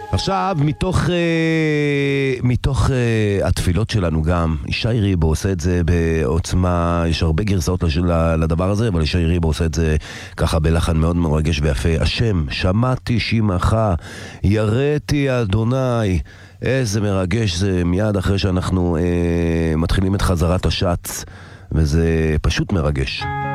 עכשיו, מתוך התפילות שלנו גם, ישי ריבו עושה את זה בעוצמה, יש הרבה גרסאות לדבר הזה, אבל ישי ריבו עושה את זה ככה בלחן מאוד מרגש ויפה. השם, שמעתי שמעך, יראתי אדוני. איזה מרגש זה מיד אחרי שאנחנו מתחילים את חזרת השץ, וזה פשוט מרגש.